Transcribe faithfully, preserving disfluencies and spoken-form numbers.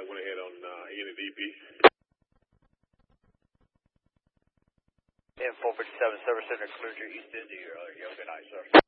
went ahead on uh, N D P. And four fifty-seven, service center, cleared your east end to your, uh, your good night, sir.